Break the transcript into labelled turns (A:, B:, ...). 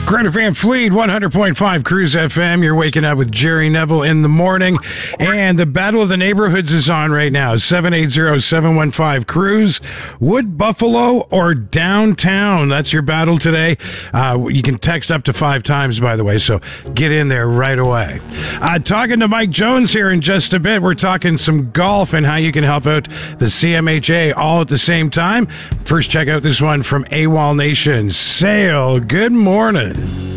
A: Greta Van Fleet, 100.5 Cruise FM. You're waking up with Jerry Neville in the morning. And the Battle of the Neighborhoods is on right now. 780-715 Wood Buffalo or downtown. That's your battle today. You can text up to 5 times, by the way, so get in there right away. Talking to Mike Jones here in just a bit. We're talking some golf and how you can help out the CMHA all at the same time. First, check out this one from AWOL Nation. Sale, good morning.